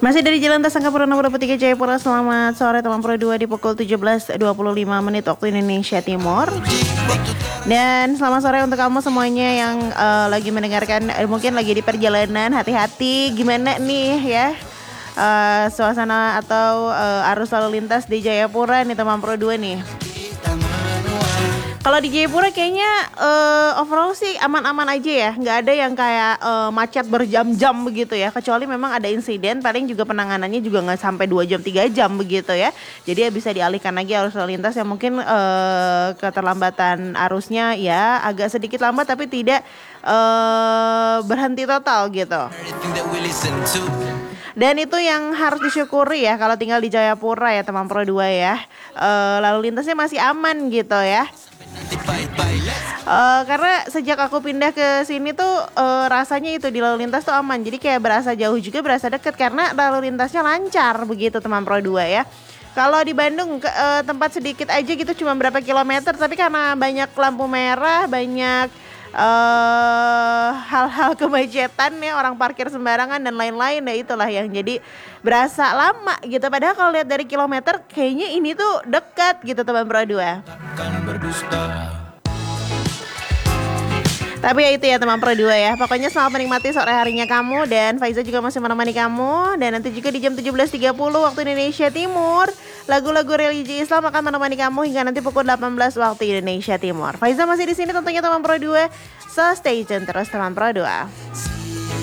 Masih dari Jalan Tasangkapura nomor 23 Jayapura. Selamat sore teman Pro 2 di pukul 17.25 menit waktu Indonesia Timur. Dan selamat sore untuk kamu semuanya yang lagi mendengarkan, mungkin lagi di perjalanan. Hati-hati gimana nih ya suasana atau arus lalu lintas di Jayapura nih teman Pro 2 nih. Kalau di Jayapura kayaknya overall sih aman-aman aja ya. Nggak ada yang kayak macet berjam-jam begitu ya. Kecuali memang ada insiden, paling juga penanganannya juga nggak sampai 2 jam 3 jam begitu ya. Jadi ya bisa dialihkan lagi arus lalu lintas yang mungkin keterlambatan arusnya ya agak sedikit lambat tapi tidak berhenti total gitu. Dan itu yang harus disyukuri ya kalau tinggal di Jayapura ya teman Pro 2 ya. Lalu lintasnya masih aman gitu ya. Karena sejak aku pindah ke sini tuh rasanya itu di lalu lintas tuh aman. Jadi kayak berasa jauh juga berasa deket karena lalu lintasnya lancar begitu teman Pro 2 ya. Kalau di Bandung tempat sedikit aja gitu cuma berapa kilometer, tapi karena banyak lampu merah, banyak hal-hal kemacetan ya, orang parkir sembarangan dan lain-lain ya, itulah yang jadi berasa lama gitu. Padahal kalau lihat dari kilometer kayaknya ini tuh dekat gitu teman Pro 2. Tapi ya itu ya teman Pro 2 ya. Pokoknya selamat menikmati sore harinya kamu. Dan Faiza juga masih menemani kamu. Dan nanti juga di jam 17.30 waktu Indonesia Timur, lagu-lagu religi Islam akan menemani kamu hingga nanti pukul 18 waktu Indonesia Timur. Faiza masih di sini tentunya teman Pro 2. So stay tune terus teman Pro 2.